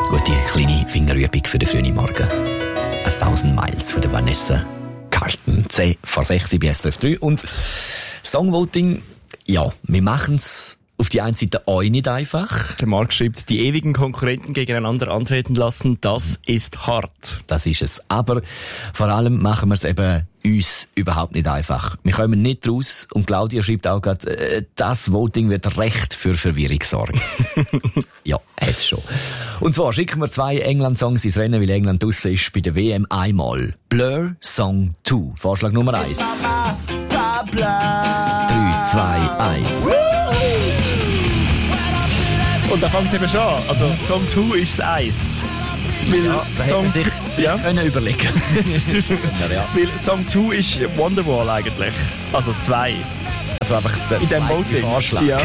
Gute kleine Fingerübung für den frühen Morgen. 1000 Miles von der Vanessa Carlton. 10 vor 6 bei SRF 3. Und Songvoting, ja, wir machen es auf die einen Seite euch nicht einfach. Der Marc schreibt, die ewigen Konkurrenten gegeneinander antreten lassen, das ist hart. Das ist es. Aber vor allem machen wir es eben uns überhaupt nicht einfach. Wir kommen nicht raus und Claudia schreibt auch gerade, das Voting wird recht für Verwirrung sorgen. Ja, hat's schon. Und zwar schicken wir 2 England-Songs ins Rennen, weil England draussen ist bei der WM einmal. Blur, Song 2. Vorschlag Nummer 1. 3, 2, 1. Und da fängt es eben schon an. Also, Song 2 ist das 1. Weil Ja, da hätte man sich können überlegen. Ja. Weil Song 2 ist Wonderwall eigentlich. Also das 2. Also einfach der In dem zweite Voting. Vorschlag. Ja.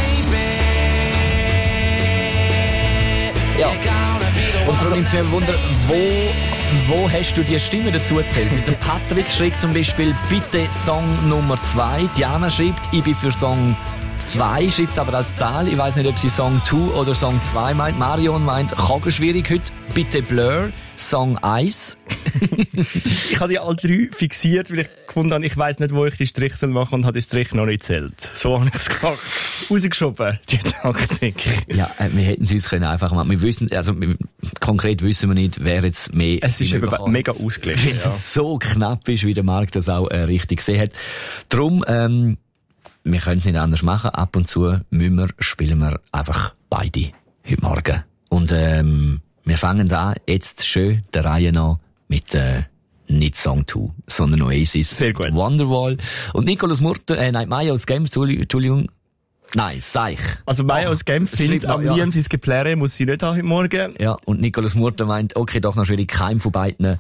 Ja. Und darum nimmt es mich Wunder, wo hast du die Stimme dazu gezählt? Mit dem Patrick schreibt zum Beispiel, bitte Song Nummer 2. Diana schreibt, ich bin für Song 2, schreibt es aber als Zahl. Ich weiss nicht, ob sie Song 2 oder Song 2 meint. Marion meint, schwierig heute, bitte Blur, Song 1. Ich habe die alle 3 fixiert, weil ich gefunden habe, ich weiss nicht, wo ich die Striche machen soll und habe die Striche noch nicht gezählt. So habe ich es gemacht. Rausgeschoben, die Taktik. Ja, wir hätten es uns einfach machen. Wir wissen, also konkret wissen wir nicht, wer jetzt mehr. Es ist eben mega ausgeglichen. Weil es so knapp ist, wie der Markt das auch richtig gesehen hat. Drum, wir können es nicht anders machen. Ab und zu spielen wir einfach beide heute Morgen. Und wir fangen an, jetzt schön der Reihe nach mit nicht Song 2, sondern Oasis. Sehr gut. Wonderwall. Und Nicolas Murter, Maya aus Genf, Entschuldigung. Nein, Seich. Also Maya aus Genf findet, am Liam sein Geplärre muss sie nicht haben heute Morgen. Ja, und Nicolas Murter meint, okay, doch noch schwierig, kein von beiden.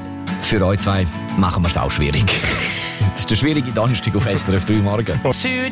Für euch zwei machen wir es auch schwierig. Das ist der schwierige Donnerstag auf SRF 3 morgen. Today